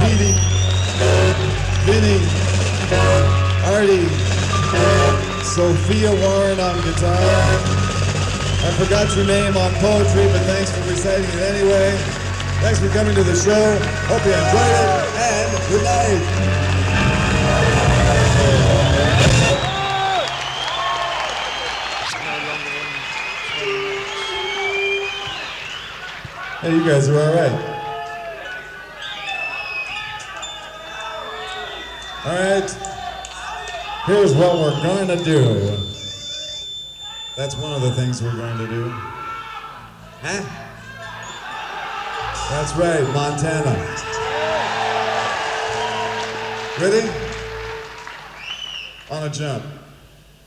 Petey, Vinny, Artie, Sophia Warren on guitar. I forgot your name on poetry, but thanks for reciting it anyway. Thanks for coming to the show. Hope you enjoyed it, and good night. Hey, you guys are all right. All right, here's what we're going to do. That's one of the things we're going to do. Huh? That's right, Montana. Ready? On a jump.